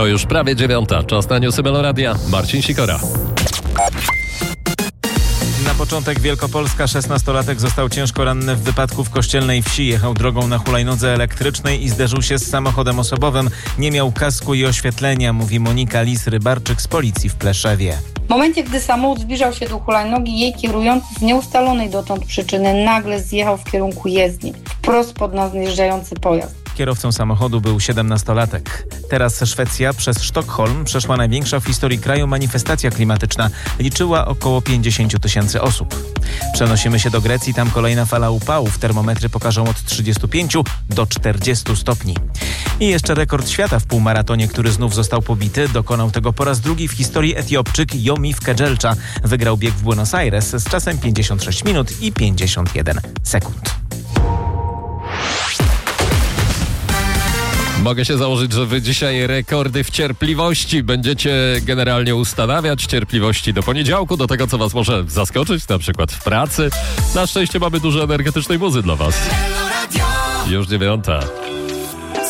To już prawie 9:00. Czas na newsy Meloradia. Marcin Sikora. Na początek Wielkopolska. 16-latek został ciężko ranny w wypadku w Kościelnej Wsi. Jechał drogą na hulajnodze elektrycznej i zderzył się z samochodem osobowym. Nie miał kasku i oświetlenia, mówi Monika Lis-Rybarczyk z policji w Pleszewie. W momencie, gdy samochód zbliżał się do hulajnogi, jej kierujący z nieustalonej dotąd przyczyny nagle zjechał w kierunku jezdni, wprost pod nadjeżdżający pojazd. Kierowcą samochodu był 17-latek. Teraz Szwecja. Przez Sztokholm przeszła największa w historii kraju manifestacja klimatyczna. Liczyła około 50 000 osób. Przenosimy się do Grecji. Tam kolejna fala upałów. Termometry pokażą od 35 do 40 stopni. I jeszcze rekord świata w półmaratonie, który znów został pobity. Dokonał tego po raz drugi w historii Etiopczyk Yomif Kejelcha. Wygrał bieg w Buenos Aires z czasem 56 minut i 51 sekund. Mogę się założyć, że wy dzisiaj rekordy w cierpliwości będziecie generalnie ustanawiać. Cierpliwości do poniedziałku, do tego, co was może zaskoczyć, na przykład w pracy. Na szczęście mamy dużo energetycznej muzy dla was. Już 9:00.